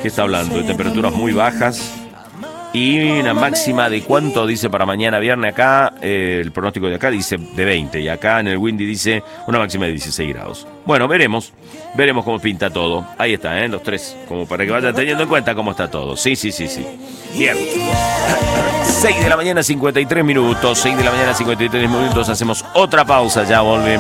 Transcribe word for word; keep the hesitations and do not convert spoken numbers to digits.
¿Qué está hablando? De temperaturas muy bajas. Y una máxima de cuánto dice para mañana viernes acá, eh, el pronóstico de acá dice de veinte, y acá en el Windy dice una máxima de dieciséis grados. Bueno, veremos, veremos cómo pinta todo. Ahí está, ¿eh? Los tres, como para que vayan teniendo en cuenta cómo está todo. Sí, sí, sí, sí. Bien. seis de la mañana, cincuenta y tres minutos. seis de la mañana, cincuenta y tres minutos. Hacemos otra pausa, ya volvemos.